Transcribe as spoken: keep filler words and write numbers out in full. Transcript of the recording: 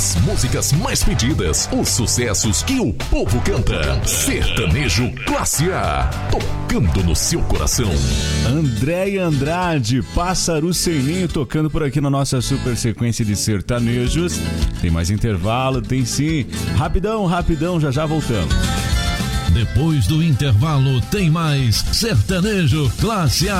As músicas mais pedidas, os sucessos que o povo canta. Sertanejo Classe A, tocando no seu coração. Andréia Andrade, Pássaro Sem Ninho, tocando por aqui na nossa super sequência de sertanejos. Tem mais intervalo? Tem sim. Rapidão, rapidão, já já voltamos. Depois do intervalo tem mais Sertanejo Classe A.